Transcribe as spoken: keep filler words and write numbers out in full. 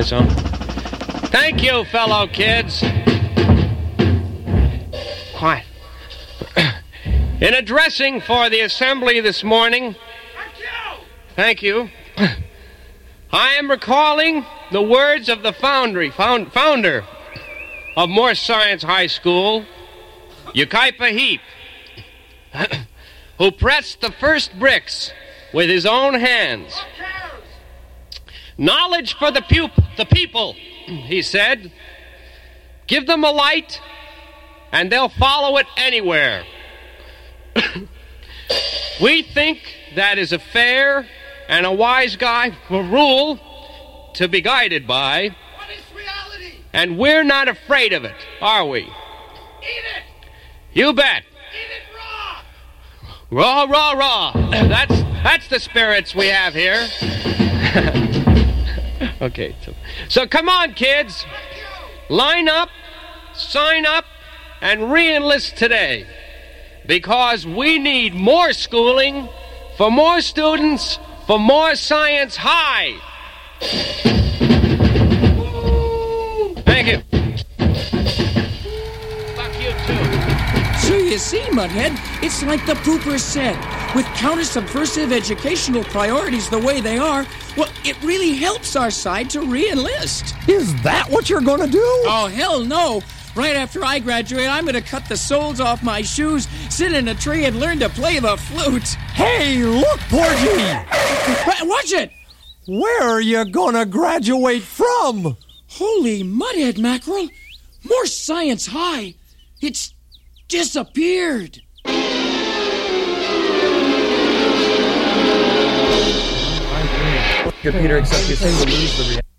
some. Thank you, fellow kids. Quiet. In addressing for the assembly this morning, thank you, I am recalling the words of the foundry, found, founder of Morse Science High School, Yucaipa Heap, who pressed the first bricks with his own hands. Knowledge for the, pup- the people, he said. Give them a light, and they'll follow it anywhere. We think that is a fair and a wise guy for rule to be guided by. What is reality? And we're not afraid of it, are we? Eat it! You bet. Eat it raw! Raw, raw, raw. That's that's the spirits we have here. Okay, so, so come on, kids. Line up, sign up, and re-enlist today. Because we need more schooling for more students for more Science High. Thank you. Fuck you too. So you see, Mudhead, it's like the pooper said. With counter-subversive educational priorities the way they are, well, it really helps our side to re-enlist. Is that what you're going to do? Oh, hell no. Right after I graduate, I'm going to cut the soles off my shoes, sit in a tree, and learn to play the flute. Hey, look, Porgy! Watch it! Where are you going to graduate from? Holy Mudhead Mackerel! More Science High! It's disappeared! Computer, except you say we lose the reality.